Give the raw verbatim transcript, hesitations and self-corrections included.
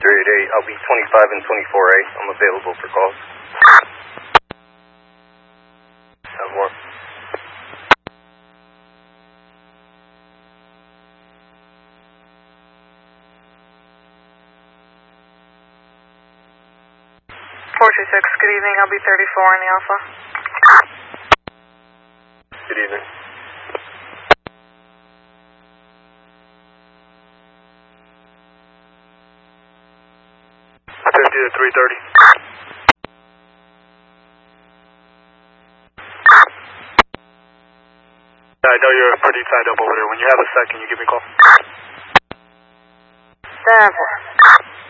three eight eight, I'll be twenty-five and twenty-four A. I'm available for calls. Have more. four two six, good evening. I'll be thirty-four in the Alpha. Good evening. fifty to three thirty. I know you're pretty tied up over there. When you have a second, you give me a call. ten four.